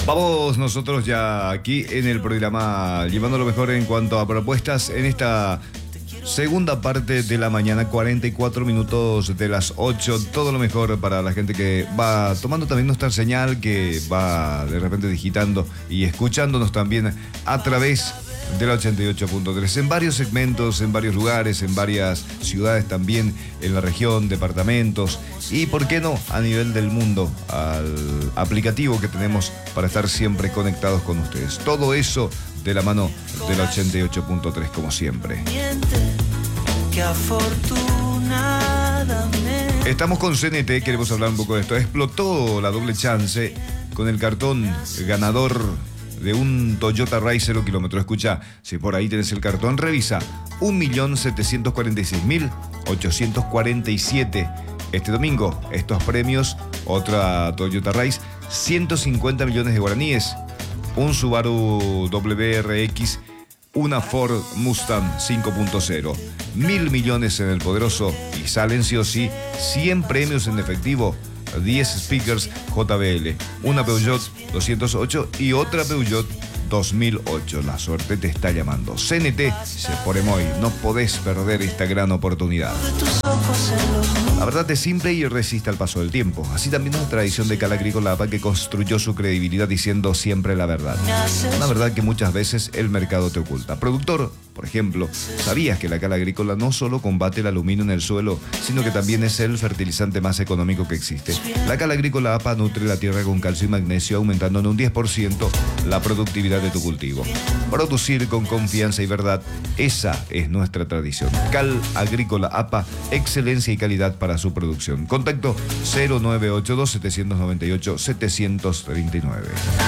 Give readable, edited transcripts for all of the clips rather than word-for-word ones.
Vamos nosotros ya aquí en el programa llevando lo mejor en cuanto a propuestas en esta segunda parte de la mañana, 44 minutos de las 8. Todo lo mejor para la gente que va tomando también nuestra señal, que va de repente digitando y escuchándonos también a través del 88.3 en varios segmentos, en varios lugares, en varias ciudades también, en la región, departamentos y, ¿por qué no?, a nivel del mundo, al aplicativo que tenemos para estar siempre conectados con ustedes. Todo eso de la mano del 88.3 como siempre. Estamos con CNT, queremos hablar un poco de esto. Explotó la doble chance con el cartón ganador de un Toyota Ray 0 kilómetro. Escucha, si por ahí tenés el cartón, revisa. 1.746.847. Este domingo, estos premios, otra Toyota Rise, 150 millones de guaraníes, un Subaru WRX, una Ford Mustang 5.0, 1.000 millones en el poderoso y salen sí o sí 100 premios en efectivo, 10 speakers JBL, una Peugeot 208 y otra Peugeot 2008. La suerte te está llamando. CNT se pone muy. No podés perder esta gran oportunidad. La verdad es simple y resiste al paso del tiempo. Así también es la tradición de Cal Agrícola APA, que construyó su credibilidad diciendo siempre la verdad. Una verdad que muchas veces el mercado te oculta. Productor, por ejemplo, ¿sabías que la Cal Agrícola no solo combate el aluminio en el suelo, sino que también es el fertilizante más económico que existe? La Cal Agrícola APA nutre la tierra con calcio y magnesio, aumentando en un 10% la productividad de tu cultivo. Producir con confianza y verdad, esa es nuestra tradición. Cal Agrícola APA, excelencia y calidad para su producción. Contacto 0982-798-739.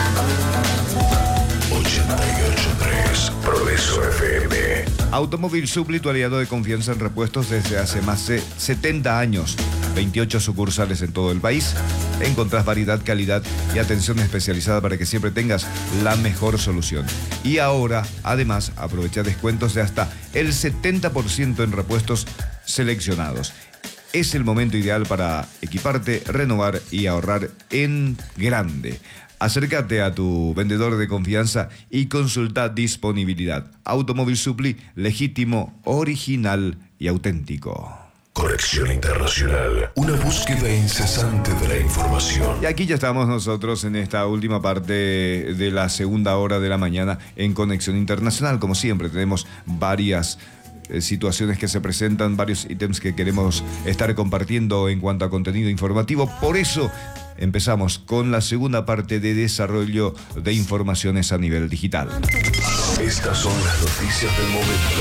88.3 Progreso FM. Automóvil Supply, tu aliado de confianza en repuestos desde hace más de 70 años. 28 sucursales en todo el país. Encontrás variedad, calidad y atención especializada para que siempre tengas la mejor solución. Y ahora, además, aprovecha descuentos de hasta el 70% en repuestos seleccionados. Es el momento ideal para equiparte, renovar y ahorrar en grande. Acércate a tu vendedor de confianza y consulta disponibilidad. Automóvil Supply, legítimo, original y auténtico. Conexión Internacional, una búsqueda incesante de la información. Y aquí ya estamos nosotros en esta última parte de la segunda hora de la mañana en Conexión Internacional. Como siempre, tenemos varias situaciones que se presentan, varios ítems que queremos estar compartiendo en cuanto a contenido informativo. Por eso empezamos con la segunda parte de desarrollo de informaciones a nivel digital. Estas son las noticias del momento.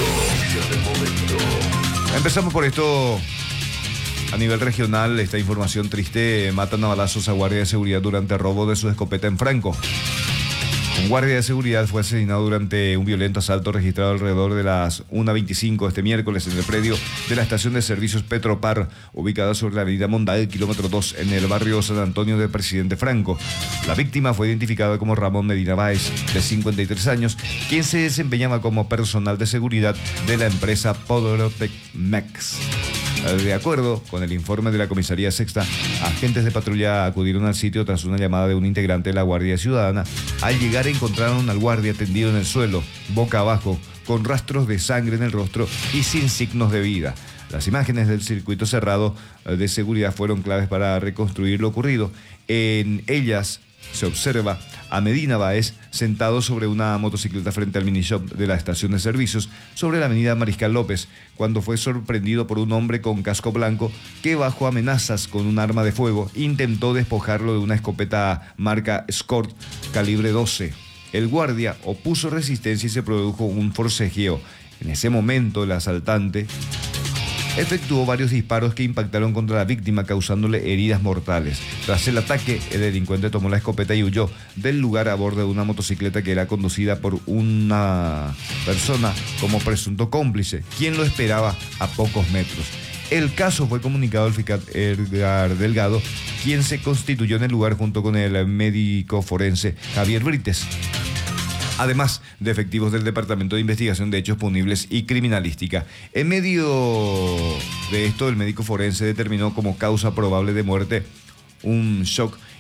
Empezamos por esto. A nivel regional, esta información triste: matan a balazos a guardia de seguridad durante robo de su escopeta en Franco. Un guardia de seguridad fue asesinado durante un violento asalto registrado alrededor de las 1:25 este miércoles en el predio de la estación de servicios Petropar, ubicada sobre la avenida Monday, kilómetro 2, en el barrio San Antonio de Presidente Franco. La víctima fue identificada como Ramón Medina Báez, de 53 años, quien se desempeñaba como personal de seguridad de la empresa Poderotec Mex. De acuerdo con el informe de la Comisaría Sexta, agentes de patrulla acudieron al sitio tras una llamada de un integrante de la Guardia Ciudadana. Al llegar encontraron al guardia tendido en el suelo, boca abajo, con rastros de sangre en el rostro y sin signos de vida. Las imágenes del circuito cerrado de seguridad fueron claves para reconstruir lo ocurrido. En ellas se observa a Medina Báez sentado sobre una motocicleta frente al minishop de la estación de servicios sobre la avenida Mariscal López, cuando fue sorprendido por un hombre con casco blanco que, bajo amenazas con un arma de fuego, intentó despojarlo de una escopeta marca Scott calibre 12. El guardia opuso resistencia y se produjo un forcejeo. En ese momento, el asaltante efectuó varios disparos que impactaron contra la víctima, causándole heridas mortales. Tras el ataque, el delincuente tomó la escopeta y huyó del lugar a bordo de una motocicleta que era conducida por una persona como presunto cómplice, quien lo esperaba a pocos metros. El caso fue comunicado al fiscal Edgar Delgado, quien se constituyó en el lugar junto con el médico forense Javier Brites, además de efectivos del Departamento de Investigación de Hechos Punibles y Criminalística. En medio de esto, el médico forense determinó como causa probable de muerte un shock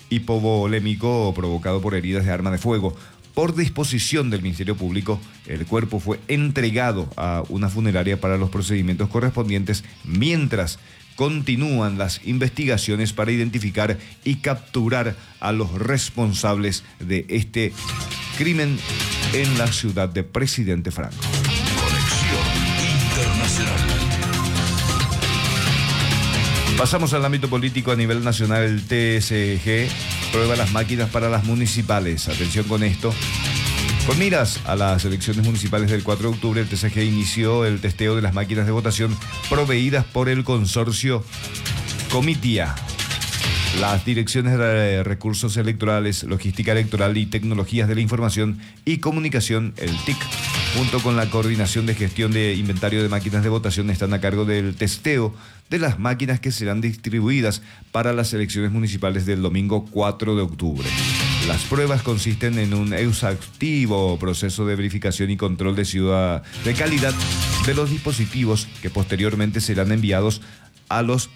hipovolémico provocado por heridas de arma de fuego. Por disposición del Ministerio Público, el cuerpo fue entregado a una funeraria para los procedimientos correspondientes, mientras continúan las investigaciones para identificar y capturar a los responsables de este crimen en la ciudad de Presidente Franco. Conexión Internacional. Pasamos al ámbito político a nivel nacional. El TSG prueba las máquinas para las municipales. Atención con esto. Con miras a las elecciones municipales del 4 de octubre, el TSG inició el testeo de las máquinas de votación proveídas por el consorcio Comitia. Las direcciones de recursos electorales, logística electoral y tecnologías de la información y comunicación, el TIC, junto con la coordinación de gestión de inventario de máquinas de votación, están a cargo del testeo de las máquinas que serán distribuidas para las elecciones municipales del domingo 4 de octubre. Las pruebas consisten en un exhaustivo proceso de verificación y control de calidad de los dispositivos que posteriormente serán enviados a los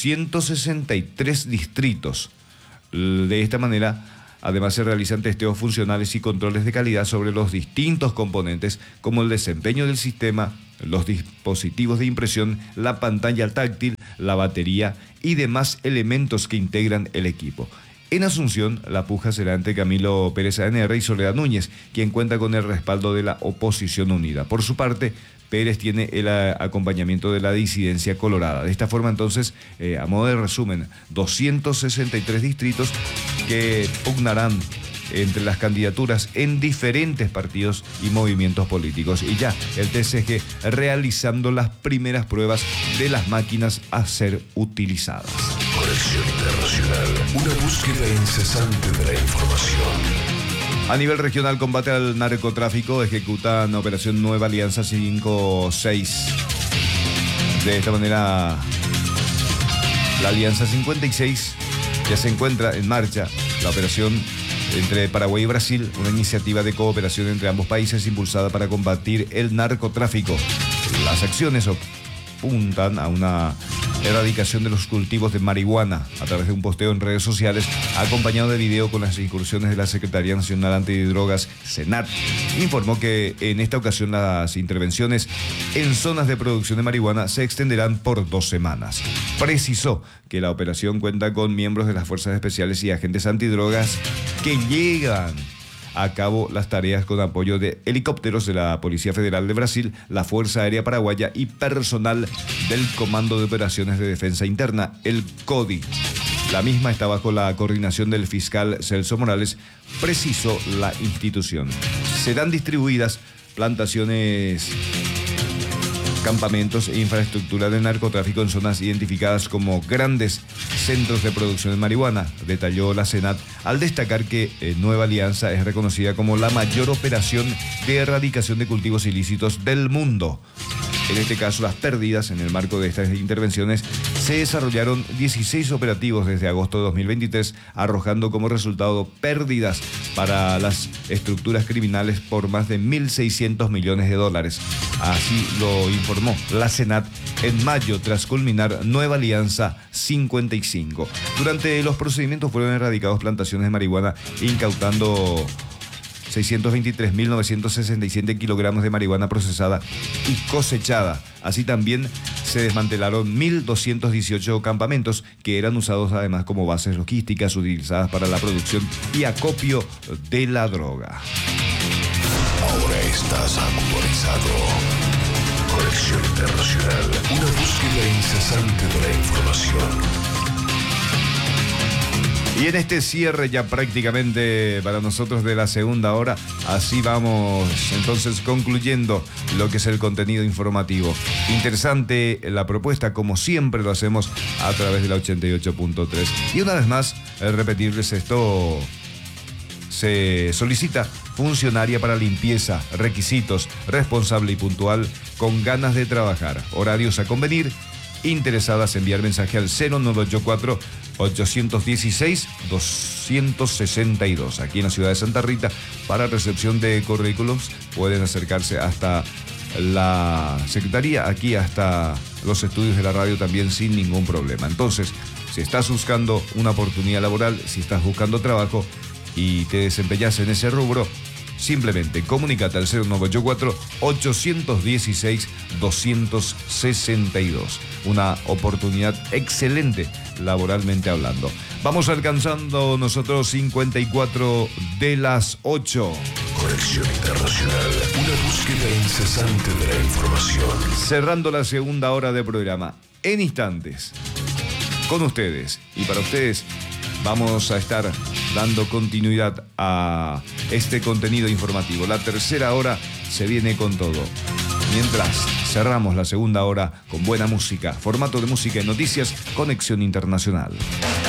263 distritos. De esta manera, además se realizan testeos funcionales y controles de calidad sobre los distintos componentes, como el desempeño del sistema, los dispositivos de impresión, la pantalla táctil, la batería y demás elementos que integran el equipo. En Asunción, la puja será entre Camilo Pérez ANR y Soledad Núñez, quien cuenta con el respaldo de la oposición unida. Por su parte, Pérez tiene el acompañamiento de la disidencia colorada. De esta forma, entonces, a modo de resumen, 263 distritos que pugnarán entre las candidaturas en diferentes partidos y movimientos políticos. Y ya el TSG realizando las primeras pruebas de las máquinas a ser utilizadas. Conexión Internacional, una búsqueda incesante de la información. A nivel regional, combate al narcotráfico, ejecutan Operación Nueva Alianza 56. De esta manera, la Alianza 56 ya se encuentra en marcha. La operación entre Paraguay y Brasil, una iniciativa de cooperación entre ambos países impulsada para combatir el narcotráfico. Las acciones apuntan a una erradicación de los cultivos de marihuana a través de un posteo en redes sociales acompañado de video con las incursiones de la Secretaría Nacional Antidrogas, SENAT. Informó que en esta ocasión las intervenciones en zonas de producción de marihuana se extenderán por 2 semanas. Precisó que la operación cuenta con miembros de las fuerzas especiales y agentes antidrogas que llegan a cabo las tareas con apoyo de helicópteros de la Policía Federal de Brasil, la Fuerza Aérea Paraguaya y personal del Comando de Operaciones de Defensa Interna, el CODI. La misma está bajo la coordinación del fiscal Celso Morales, precisó la institución. Serán distribuidas plantaciones, campamentos e infraestructura de narcotráfico en zonas identificadas como grandes centros de producción de marihuana, detalló la SENAT, al destacar que Nueva Alianza es reconocida como la mayor operación de erradicación de cultivos ilícitos del mundo. En este caso, las pérdidas en el marco de estas intervenciones se desarrollaron 16 operativos desde agosto de 2023, arrojando como resultado pérdidas para las estructuras criminales por más de 1.600 millones de dólares. Así lo informó la SENAT en mayo, tras culminar Nueva Alianza 55. Durante los procedimientos fueron erradicados plantaciones de marihuana, incautando 623.967 kilogramos de marihuana procesada y cosechada. Así también se desmantelaron 1.218 campamentos que eran usados además como bases logísticas utilizadas para la producción y acopio de la droga. Ahora estás actualizado. Conexión Internacional, una búsqueda incesante de la información. Y en este cierre ya prácticamente para nosotros de la segunda hora, así vamos entonces concluyendo lo que es el contenido informativo. Interesante la propuesta, como siempre lo hacemos a través de la 88.3. Y una vez más, repetirles esto, se solicita funcionaria para limpieza, requisitos, responsable y puntual, con ganas de trabajar, horarios a convenir. Interesadas, enviar mensaje al 0984-816-262. Aquí en la ciudad de Santa Rita, para recepción de currículums, pueden acercarse hasta la secretaría, aquí hasta los estudios de la radio también sin ningún problema. Entonces, Si estás buscando una oportunidad laboral, si estás buscando trabajo y te desempeñas en ese rubro, simplemente comunícate al 0984-816-262. Una oportunidad excelente laboralmente hablando. Vamos alcanzando nosotros 54 de las 8. Conexión Internacional, una búsqueda incesante de la información. Cerrando la segunda hora de programa. En instantes, con ustedes y para ustedes, vamos a estar dando continuidad a este contenido informativo. La tercera hora se viene con todo. Mientras cerramos la segunda hora con buena música, formato de música y noticias, Conexión Internacional.